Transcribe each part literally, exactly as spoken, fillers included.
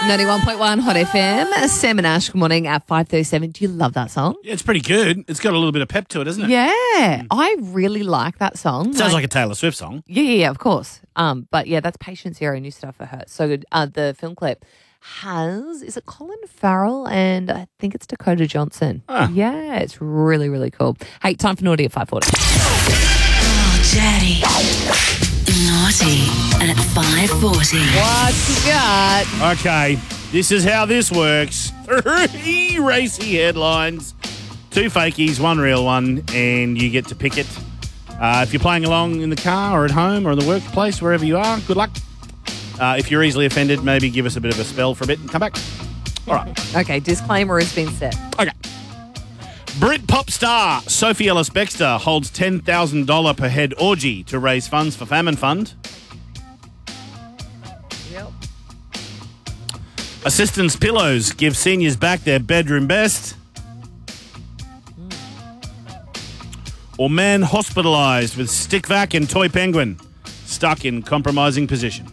ninety-one point one Hot F M. Sam and Ash, good morning at five thirty-seven. Do you love that song? Yeah, it's pretty good. It's got a little bit of pep to it, doesn't it? Yeah, I really like that song. Sounds like a Taylor Swift song. Yeah, yeah, yeah, of course. Um, but yeah, that's Patient Zero, new stuff for her. So good. Uh, the film clip has, is it Colin Farrell and I think it's Dakota Johnson. Ah. Yeah, it's really, really cool. Hey, time for Naughty at five forty. Oh, Daddy. Naughty at five forty. What you got? Okay, this is how this works. Three racy headlines, two fakies, one real one, and you get to pick it. Uh, if you're playing along in the car or at home or in the workplace, wherever you are, good luck. Uh, if you're easily offended, maybe give us a bit of a spell for a bit and come back. All right. Okay, disclaimer has been set. Okay. Brit pop star Sophie Ellis-Bextor holds ten thousand dollars per head orgy to raise funds for Famine Fund. Yep. Assistance pillows give seniors back their bedroom best. Mm. Or man hospitalised with stick vac and toy penguin stuck in compromising position.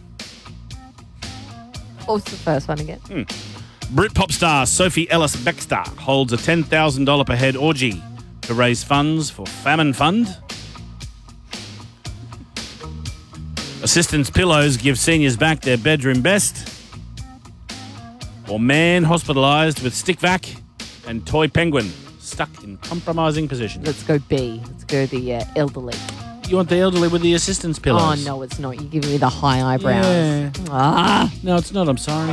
What was the first one again? Mm. Brit pop star Sophie Ellis-Bextor holds a ten thousand dollars per head orgy to raise funds for Famine Fund. Assistance pillows give seniors back their bedroom best. Or man hospitalised with stick vac and toy penguin stuck in compromising position. Let's go B. Let's go the uh, elderly. You want the elderly with the assistance Oh, pillows? no, it's not. You're giving me the high eyebrows. Yeah. Ah. No, it's not. I'm sorry.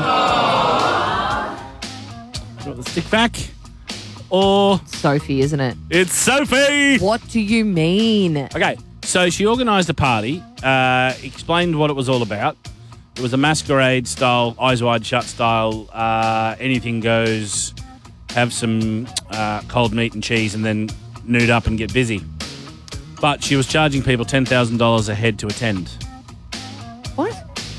You want the stick vac? Or Sophie, isn't it? it's Sophie! What do you mean? Okay, so she organised a party, uh, explained what it was all about. It was a masquerade style, eyes wide shut style, uh, anything goes, have some uh, cold meat and cheese and then nude up and get busy. But she was charging people ten thousand dollars a head to attend. What?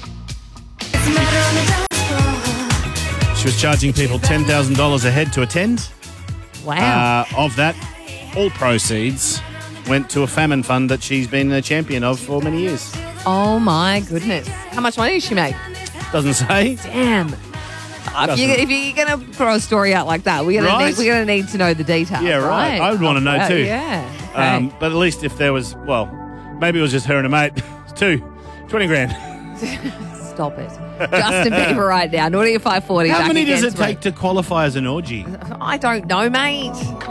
She was charging people ten thousand dollars a head to attend. Wow. Uh, of that, all proceeds went to a famine fund that she's been a champion of for many years. Oh, my goodness. How much money did she make? Doesn't say. Damn. If, you, if you're going to throw a story out like that, we're going Right? to need, need to know the details. Yeah, right. I would want to know Oh, too. Yeah. Okay. Um, but at least if there was, well, maybe it was just her and a mate. Two. twenty grand. Stop it. Justin Bieber right now. Naughty at five forty. How back many does it against me. take to qualify as an orgy? I don't know, mate.